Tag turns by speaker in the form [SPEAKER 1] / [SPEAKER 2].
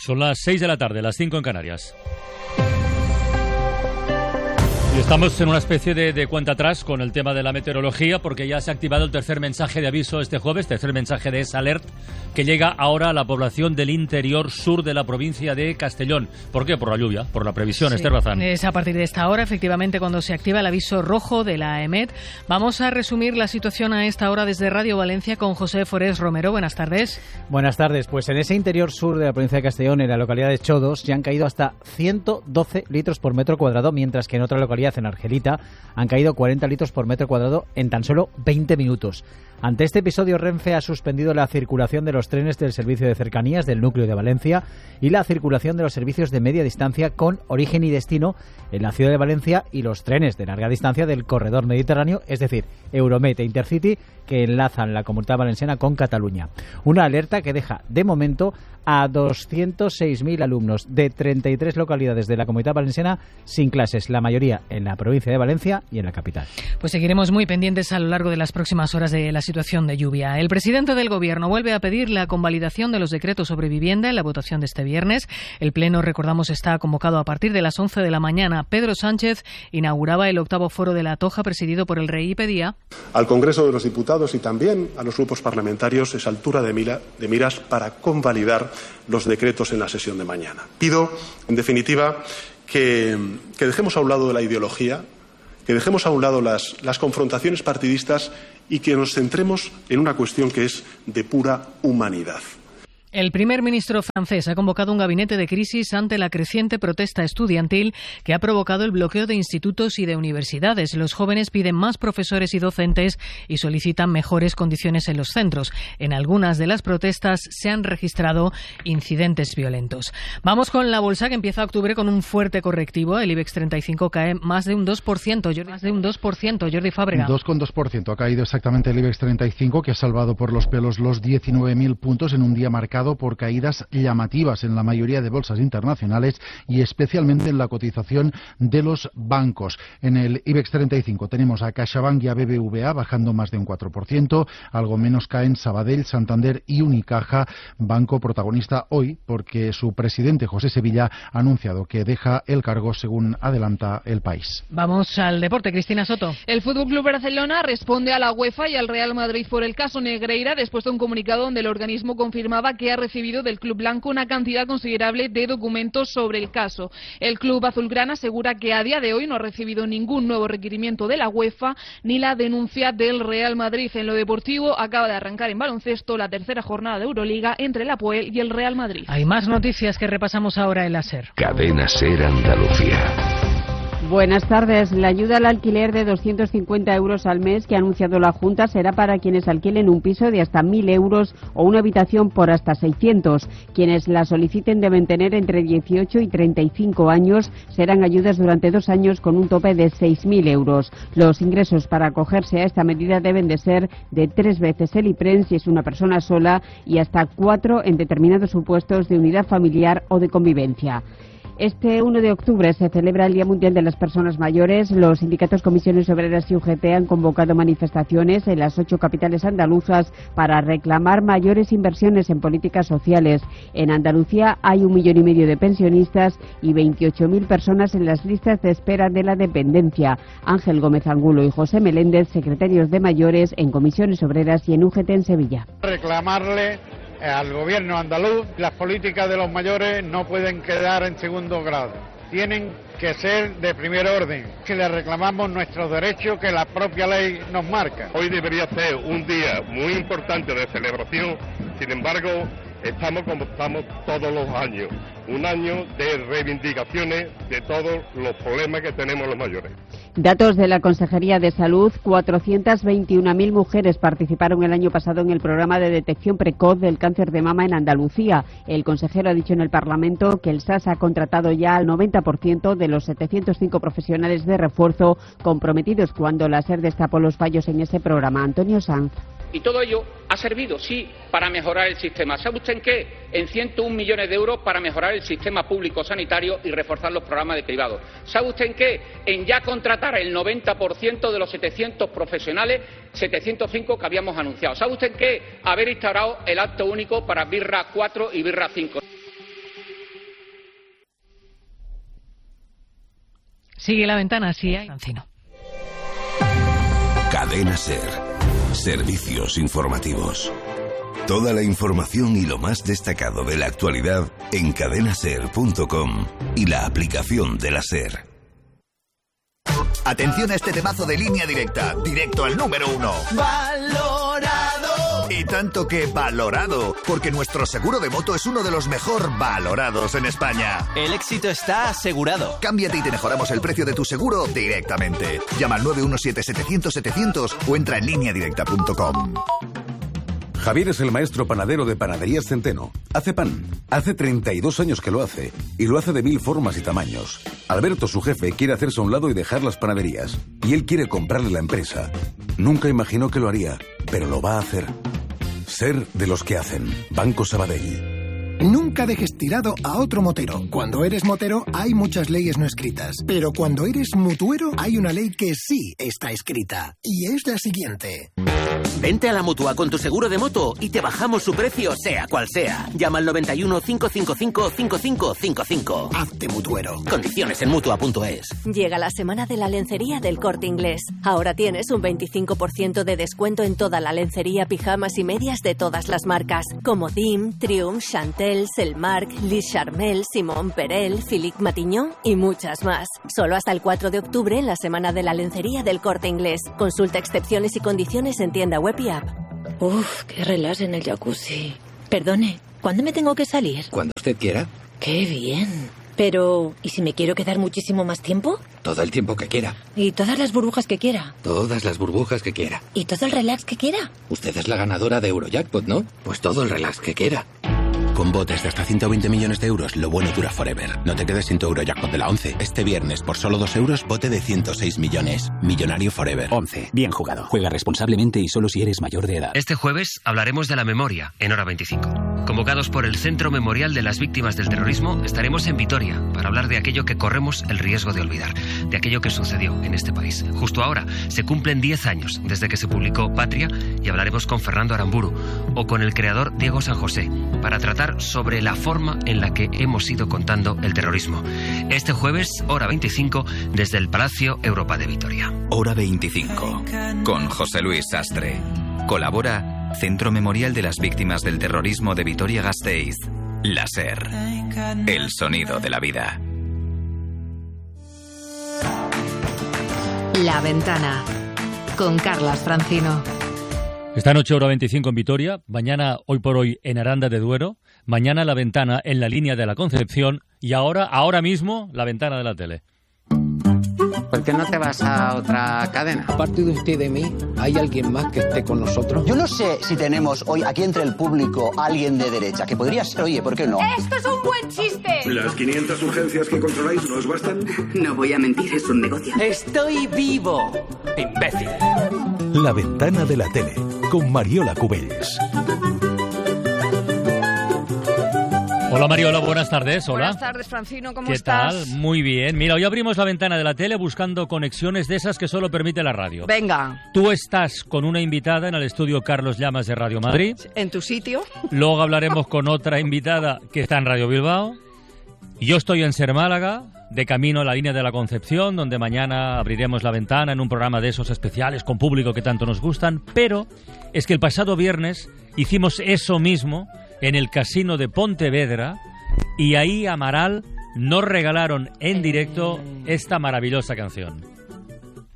[SPEAKER 1] Son las 6 de la tarde, las 5 en Canarias. Y estamos en una especie de cuenta atrás con el tema de la meteorología, porque ya se ha activado el tercer mensaje de aviso este jueves, tercer mensaje de S-Alert, que llega ahora a la población del interior sur de la provincia de Castellón. ¿Por qué? Por la lluvia, por la previsión,
[SPEAKER 2] Sí,
[SPEAKER 1] Esther Bazán.
[SPEAKER 2] es a partir de esta hora, efectivamente, cuando se activa el aviso rojo de la EMET. Vamos a resumir la situación a esta hora desde Radio Valencia con José Forés Romero. Buenas tardes.
[SPEAKER 3] Buenas tardes. Pues en ese interior sur de la provincia de Castellón, en la localidad de Chodos, ya han caído hasta 112 litros por metro cuadrado, mientras que en otra localidad, en Argelita, han caído 40 litros por metro cuadrado en tan solo 20 minutos. Ante este episodio, Renfe ha suspendido la circulación de los trenes del servicio de cercanías del núcleo de Valencia y la circulación de los servicios de media distancia con origen y destino en la ciudad de Valencia y los trenes de larga distancia del corredor mediterráneo, es decir, Euromet e Intercity, que enlazan la Comunidad Valenciana con Cataluña. Una alerta que deja, de momento, a 206.000 alumnos de 33 localidades de la Comunidad Valenciana sin clases, la mayoría en la provincia de Valencia y en la capital.
[SPEAKER 2] Pues seguiremos muy pendientes a lo largo de las próximas horas de la situación de lluvia. El presidente del Gobierno vuelve a pedir la convalidación de los decretos sobre vivienda en la votación de este viernes. El Pleno, recordamos, está convocado a partir de las 11 de la mañana. Pedro Sánchez inauguraba el 8º Foro de la Toja, presidido por el Rey, y pedía
[SPEAKER 4] al Congreso de los Diputados y también a los grupos parlamentarios esa altura de miras para convalidar los decretos en la sesión de mañana. Pido, en definitiva, que dejemos a un lado la ideología, que dejemos a un lado las confrontaciones partidistas y que nos centremos en una cuestión que es de pura humanidad.
[SPEAKER 2] El primer ministro francés ha convocado un gabinete de crisis ante la creciente protesta estudiantil que ha provocado el bloqueo de institutos y de universidades. Los jóvenes piden más profesores y docentes y solicitan mejores condiciones en los centros. En algunas de las protestas se han registrado incidentes violentos. Vamos con la bolsa, que empieza octubre con un fuerte correctivo. El IBEX 35 cae más de un 2%. Jordi Fábrega.
[SPEAKER 5] 2,2%. Ha caído exactamente el IBEX 35, que ha salvado por los pelos los 19.000 puntos en un día marcado por caídas llamativas en la mayoría de bolsas internacionales y especialmente en la cotización de los bancos. En el IBEX 35 tenemos a CaixaBank y a BBVA bajando más de un 4%, algo menos caen Sabadell, Santander y Unicaja, banco protagonista hoy porque su presidente José Sevilla ha anunciado que deja el cargo, según adelanta El País.
[SPEAKER 2] Vamos al deporte, Cristina Soto.
[SPEAKER 6] El FC Barcelona responde a la UEFA y al Real Madrid por el caso Negreira después de un comunicado donde el organismo confirmaba que ha recibido del club blanco una cantidad considerable de documentos sobre el caso. El club azulgrana asegura que a día de hoy no ha recibido ningún nuevo requerimiento de la UEFA ni la denuncia del Real Madrid. En lo deportivo, acaba de arrancar en baloncesto la tercera jornada de Euroliga entre el Apoel y el Real Madrid.
[SPEAKER 2] Hay más noticias que repasamos ahora en la SER.
[SPEAKER 7] Cadena SER Andalucía.
[SPEAKER 8] Buenas tardes. La ayuda al alquiler de 250 euros al mes que ha anunciado la Junta será para quienes alquilen un piso de hasta 1.000 euros o una habitación por hasta 600. Quienes la soliciten deben tener entre 18 y 35 años. Serán ayudas durante 2 años con un tope de 6.000 euros. Los ingresos para acogerse a esta medida deben de ser de 3 veces el IPREN si es una persona sola y hasta 4 en determinados supuestos de unidad familiar o de convivencia. Este 1 de octubre se celebra el Día Mundial de las Personas Mayores. Los sindicatos, comisiones obreras y UGT han convocado manifestaciones en las 8 capitales andaluzas para reclamar mayores inversiones en políticas sociales. En Andalucía hay 1,5 millones de pensionistas y 28.000 personas en las listas de espera de la dependencia. Ángel Gómez Angulo y José Meléndez, secretarios de mayores en comisiones obreras y en UGT en Sevilla.
[SPEAKER 9] Reclamarle al gobierno andaluz, las políticas de los mayores no pueden quedar en segundo grado, tienen que ser de primer orden, que le reclamamos nuestros derechos que la propia ley nos marca.
[SPEAKER 10] Hoy debería ser un día muy importante de celebración, sin embargo, estamos como estamos todos los años, un año de reivindicaciones de todos los problemas que tenemos los mayores.
[SPEAKER 8] Datos de la Consejería de Salud: 421.000 mujeres participaron el año pasado en el programa de detección precoz del cáncer de mama en Andalucía. El consejero ha dicho en el Parlamento que el SAS ha contratado ya al 90% de los 705 profesionales de refuerzo comprometidos cuando la SER destapó los fallos en ese programa. Antonio Sanz.
[SPEAKER 11] Y todo ello ha servido, sí, para mejorar el sistema. ¿Sabe usted en qué? En 101 millones de euros para mejorar el sistema público sanitario y reforzar los programas de cribados. ¿Sabe usted en qué? En ya contratar el 90% de los 700 profesionales, 705 que habíamos anunciado. ¿Sabe usted en qué? Haber instaurado el acto único para Birra 4 y Birra 5.
[SPEAKER 2] Sigue La Ventana, sí hay. Francino.
[SPEAKER 7] Cadena SER. Servicios informativos. Toda la información y lo más destacado de la actualidad en cadenaser.com y la aplicación de la SER.
[SPEAKER 12] Atención a este temazo de Línea Directa, directo al número 1. ¡Valorado! Y tanto que valorado, porque nuestro seguro de moto es uno de los mejor valorados en España.
[SPEAKER 13] El éxito está asegurado.
[SPEAKER 12] Cámbiate y te mejoramos el precio de tu seguro directamente. Llama al 917-700-700 o entra en lineadirecta.com.
[SPEAKER 14] Javier es el maestro panadero de Panaderías Centeno. Hace pan. Hace 32 años que lo hace. Y lo hace de 1000 formas y tamaños. Alberto, su jefe, quiere hacerse a un lado y dejar las panaderías. Y él quiere comprarle la empresa. Nunca imaginó que lo haría, pero lo va a hacer. Ser de los que hacen. Banco Sabadell.
[SPEAKER 15] Nunca dejes tirado a otro motero. Cuando eres motero hay muchas leyes no escritas, pero cuando eres mutuero hay una ley que sí está escrita, y es la siguiente.
[SPEAKER 16] Vente a la Mutua con tu seguro de moto y te bajamos su precio sea cual sea. Llama al 91 555 5555.
[SPEAKER 15] Hazte mutuero.
[SPEAKER 16] Condiciones en Mutua.es.
[SPEAKER 17] Llega la semana de la lencería del Corte Inglés. Ahora tienes un 25% de descuento en toda la lencería, pijamas y medias de todas las marcas, como Dim, Triumph, Chantel, Selmark, Lis Charmel, Simón Perel, Philippe Matignon y muchas más. Solo hasta el 4 de octubre en la semana de la lencería del Corte Inglés. Consulta excepciones y condiciones en tienda web y app.
[SPEAKER 18] Uf, qué relax en el jacuzzi. Perdone, ¿cuándo me tengo que salir?
[SPEAKER 19] Cuando usted quiera.
[SPEAKER 18] Qué bien. Pero, ¿y si me quiero quedar muchísimo más tiempo?
[SPEAKER 19] Todo el tiempo que quiera.
[SPEAKER 18] ¿Y todas las burbujas que quiera?
[SPEAKER 19] Todas las burbujas que quiera.
[SPEAKER 18] ¿Y todo el relax que quiera?
[SPEAKER 19] Usted es la ganadora de Eurojackpot, ¿no? Pues todo el relax que quiera.
[SPEAKER 20] Con botes de hasta 120 millones de euros, lo bueno dura forever. No te quedes sin tu Eurojackpot de la 11. Este viernes, por solo 2 euros, bote de 106 millones. Millonario forever.
[SPEAKER 21] 11. Bien jugado. Juega responsablemente y solo si eres mayor de edad.
[SPEAKER 22] Este jueves hablaremos de la memoria en Hora 25. Convocados por el Centro Memorial de las Víctimas del Terrorismo, estaremos en Vitoria para hablar de aquello que corremos el riesgo de olvidar, de aquello que sucedió en este país. Justo ahora se cumplen 10 años desde que se publicó Patria y hablaremos con Fernando Aramburu o con el creador Diego San José para tratar sobre la forma en la que hemos ido contando el terrorismo. Este jueves, Hora 25, desde el Palacio Europa de Vitoria.
[SPEAKER 23] Hora 25, con José Luis Sastre. Colabora Centro Memorial de las Víctimas del Terrorismo de Vitoria-Gasteiz. La SER. El sonido de la vida.
[SPEAKER 24] La Ventana, con Carlas Francino.
[SPEAKER 1] Esta noche Hora 25 en Vitoria, mañana Hoy por Hoy en Aranda de Duero, mañana La Ventana en la línea de la Concepción y ahora mismo La Ventana de la tele.
[SPEAKER 25] ¿Por qué no te vas a otra cadena?
[SPEAKER 26] Aparte de usted y de mí, ¿hay alguien más que esté con nosotros?
[SPEAKER 27] Yo no sé si tenemos hoy aquí entre el público alguien de derecha, que podría ser, oye, ¿por qué no?
[SPEAKER 28] ¡Esto es un buen chiste!
[SPEAKER 29] ¿Las 500 urgencias que controláis no os bastan?
[SPEAKER 30] No voy a mentir, es un negocio.
[SPEAKER 16] ¡Estoy vivo! ¡Imbécil!
[SPEAKER 31] La Ventana de la tele, con Mariola Cubells.
[SPEAKER 1] Hola Mariola, buenas tardes. Hola.
[SPEAKER 32] Buenas tardes, Francino, ¿cómo
[SPEAKER 1] estás?
[SPEAKER 32] ¿Qué
[SPEAKER 1] tal? Muy bien. Mira, hoy abrimos la ventana de la tele buscando conexiones de esas que solo permite la radio.
[SPEAKER 32] Venga.
[SPEAKER 1] Tú estás con una invitada en el estudio Carlos Llamas de Radio Madrid.
[SPEAKER 32] En tu sitio.
[SPEAKER 1] Luego hablaremos con otra invitada que está en Radio Bilbao. Yo estoy en Ser Málaga, de camino a la línea de la Concepción, donde mañana abriremos la ventana en un programa de esos especiales con público que tanto nos gustan. Pero es que el pasado viernes hicimos eso mismo en el Casino de Pontevedra y ahí Amaral nos regalaron en directo esta maravillosa canción.